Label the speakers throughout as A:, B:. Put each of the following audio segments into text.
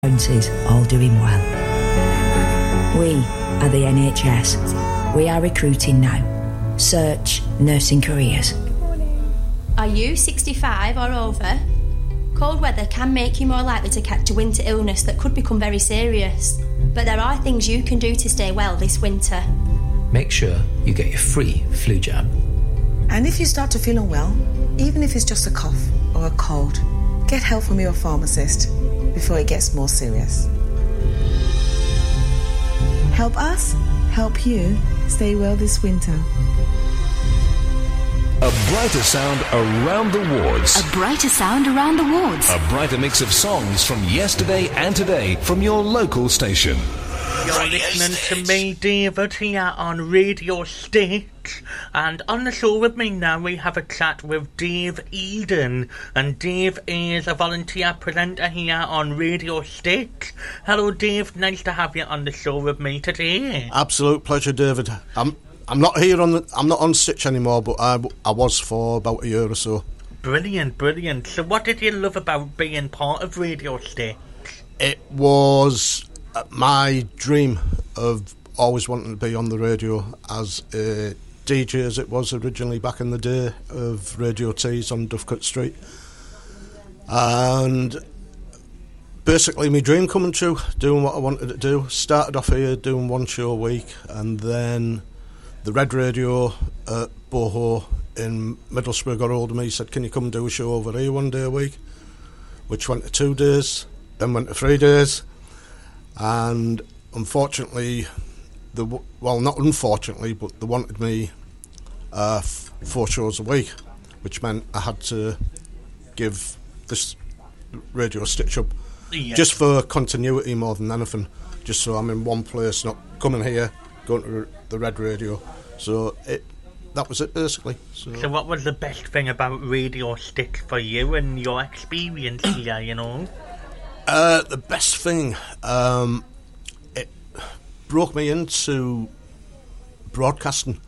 A: counties all doing well. We are the NHS. We are recruiting now. Search nursing careers.
B: Are you 65 or over? Cold weather can make you more likely to catch a winter illness that could become very serious. But there are things you can do to stay well this winter.
C: Make sure you get your free flu jab.
D: And if you start to feel unwell, even if it's just a cough or a cold, get help from your pharmacist before it gets more serious. Help us, help you stay well this winter.
E: A brighter sound around the wards.
F: A brighter sound around the wards.
E: A brighter mix of songs from yesterday and today from your local station.
G: You're listening to me, David, here on Radio State. And on the show with me now, we have a chat with Dave Eden. And Dave is a volunteer presenter here on Radio State. Hello, Dave. Nice to have you on the show with me today.
H: Absolute pleasure, David. I'm not here I'm not on Stitch anymore, but I was for about a year or so.
G: Brilliant, brilliant. So what did you love about being part of Radio State?
H: It was my dream of always wanting to be on the radio as a DJ, as it was originally back in the day of Radio Tees on Dovecot Street. And basically my dream coming true, doing what I wanted to do. Started off here doing one show a week, and then the Red Radio at Boho in Middlesbrough got hold of me, said, can you come and do a show over here one day a week? Which went to 2 days, then went to 3 days. And unfortunately, not unfortunately, but they wanted me 4 shows a week, which meant I had to give this Radio Stitch up, just for continuity more than anything, just so I'm in one place, not coming here, going to the Red Radio. So that was it, basically.
G: So what was the best thing about Radio Stitch for you and your experience here, you know?
H: The best thing, it broke me into broadcasting.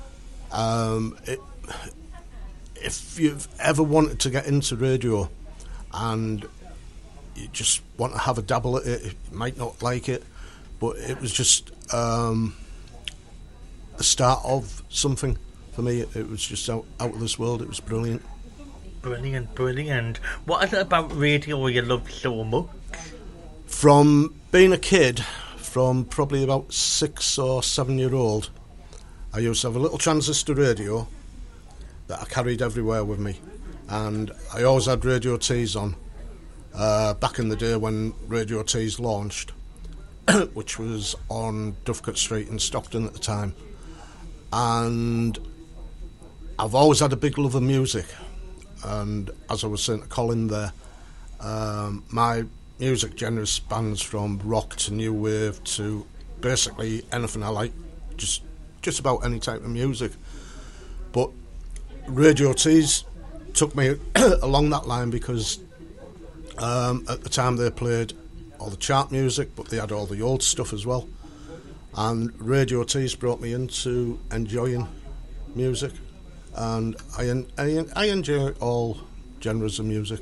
H: If you've ever wanted to get into radio and you just want to have a dabble at it, you might not like it, but it was just the start of something for me. It was just out of this world. It was brilliant.
G: Brilliant, brilliant. What is it about radio you love so much?
H: From being a kid, from probably about 6 or 7 year old, I used to have a little transistor radio that I carried everywhere with me, and I always had Radio Tees on, back in the day when Radio Tees launched, which was on Dovecot Street in Stockton at the time. And I've always had a big love of music. And as I was saying to Colin there, my music genre spans from rock to new wave to basically anything I like, just about any type of music. But Radio Tees took me along that line because at the time they played all the chart music, but they had all the old stuff as well. And Radio Tees brought me into enjoying music. And I enjoy all genres of music,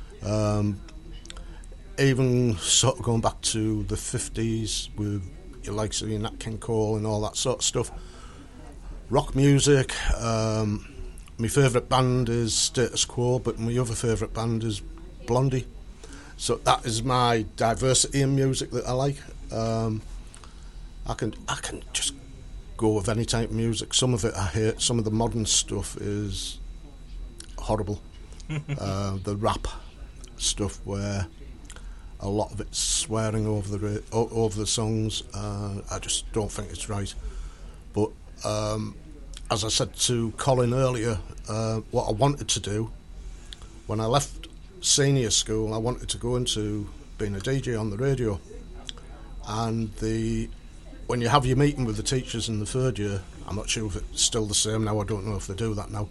H: even sort of going back to the 50s with your likes of Nat King Cole and all that sort of stuff. Rock music, my favourite band is Status Quo, but my other favourite band is Blondie. So that is my diversity in music that I like. I can just go with any type of music. Some of it I hate. Some of the modern stuff is horrible. The rap stuff where a lot of it's swearing over the songs. I just don't think it's right. But as I said to Colin earlier, what I wanted to do when I left senior school, I wanted to go into being a DJ on the radio. And when you have your meeting with the teachers in the third year, I'm not sure if it's still the same now, I don't know if they do that now,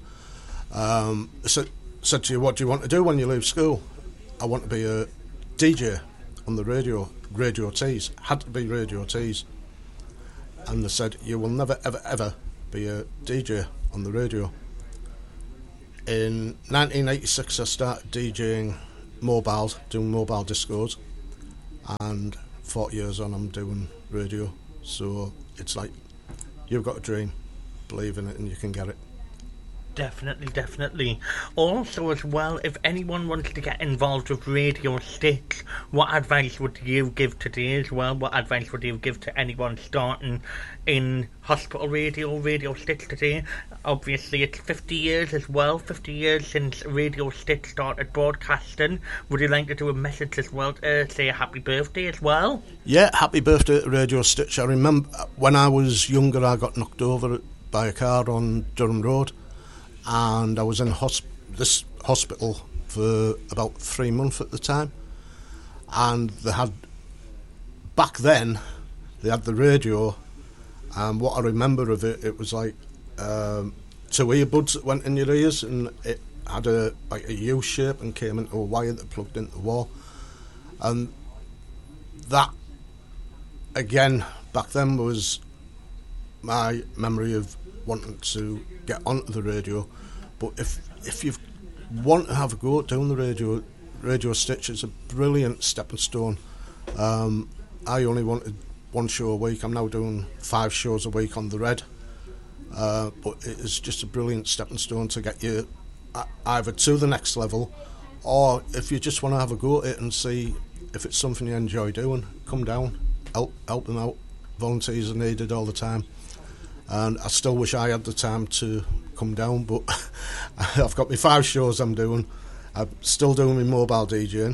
H: said to you, what do you want to do when you leave school? I want to be a DJ on the radio, Radio Tees, had to be Radio Tees. And they said, you will never ever ever be a DJ on the radio. In 1986 I started DJing mobiles, doing mobile discos, and 40 years on I'm doing radio. So it's like, you've got a dream, believe in it and you can get it.
G: Definitely. Also, as well, if anyone wants to get involved with Radio Stitch, what advice would you give today as well? What advice would you give to anyone starting in hospital Radio Stitch today? Obviously, it's 50 years as well, 50 years since Radio Stitch started broadcasting. Would you like to do a message as well to say a happy birthday as well?
H: Yeah, happy birthday to Radio Stitch. I remember when I was younger, I got knocked over by a car on Durham Road. And I was in this hospital for about 3 months at the time. And back then, they had the radio. And what I remember of it, it was like 2 earbuds that went in your ears. And it had a U shape and came into a wire that plugged into the wall. And that, again, back then was my memory of wanting to get onto the radio. But if you want to have a go at doing the Radio Stitch is a brilliant stepping stone. I only wanted 1 show a week. I'm now doing 5 shows a week on the Red. But it is just a brilliant stepping stone to get you either to the next level, or if you just want to have a go at it and see if it's something you enjoy doing, come down, help them out. Volunteers are needed all the time. And I still wish I had the time to come down, but I've got my 5 shows I'm doing. I'm still doing my mobile DJing,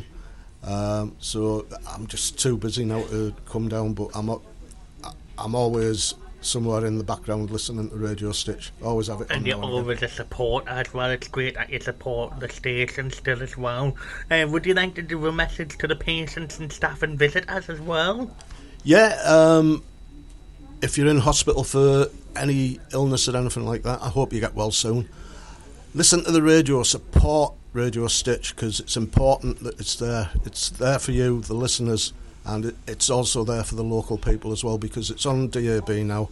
H: so I'm just too busy now to come down. But I'm always somewhere in the background listening to Radio Stitch. Always have it on.
G: And you're always a support as well. It's great that you support the station still as well. Would you like to do a message to the patients and staff and visitors as well?
H: Yeah. If you're in hospital for any illness or anything like that, I hope you get well soon. Listen to the radio, support Radio Stitch, because it's important that it's there. It's there for you, the listeners, and it's also there for the local people as well, because it's on DAB now,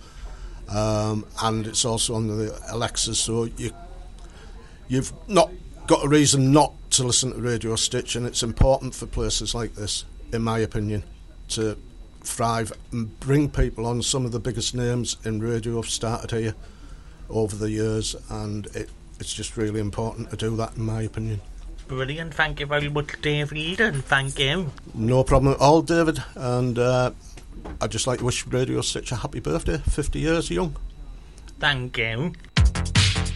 H: and it's also on the Alexas, so you've not got a reason not to listen to Radio Stitch, and it's important for places like this, in my opinion, to thrive and bring people on. Some of the biggest names in radio have started here over the years, and it's just really important to do that, in my opinion.
G: Brilliant. Thank you very much, Dave Eden. Thank you.
H: No problem at all, David. And I'd just like to wish Radio Stitch a happy birthday, 50 years young.
G: Thank you.